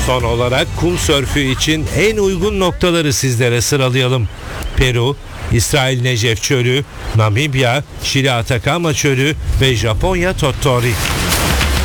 Son olarak kum sörfü için en uygun noktaları sizlere sıralayalım. Peru, İsrail Necef Çölü, Namibya, Şili Atakama Çölü ve Japonya Tottori.